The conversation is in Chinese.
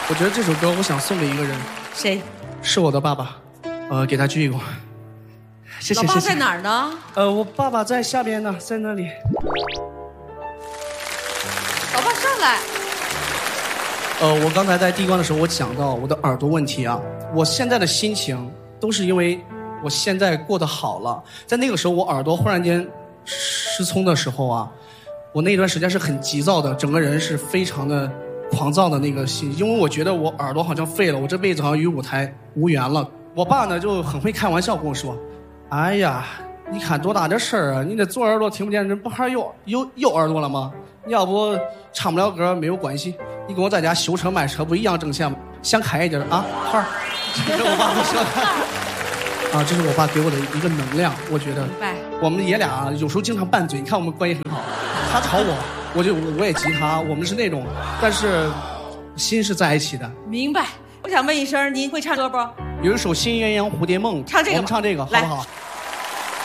我觉得这首歌我想送给一个人， 谁？ 是我的爸爸，给他鞠一躬。谢谢。 老爸在哪儿呢？ 我爸爸在下边呢，在那里。 老爸上来。 我刚才在递冠的时候，我讲到我的耳朵问题啊，我现在的心情都是因为我现在过得好了，在那个时候我耳朵忽然间失聪的时候啊，我那段时间是很急躁的，整个人是非常的狂躁的那个心，因为我觉得我耳朵好像废了，我这辈子好像与舞台无缘了。我爸呢就很会开玩笑跟我说，哎呀，你看多大的事儿啊，你这左耳朵听不见，这不还右耳朵了吗？你要不唱不了歌没有关系，你跟我在家修车卖车不一样挣钱吗？想开一点啊，孩儿，这是我爸跟我说的。啊，这是我爸给我的一个能量，我觉得。 明白。 我们爷俩有时候经常拌嘴，你看我们关系很好，他吵我，我也急他，我们是那种，但是心是在一起的。 明白。我想问一声，您会唱歌不？ 有一首《新鸳鸯蝴蝶梦》， 唱这个， 我们唱这个好不好？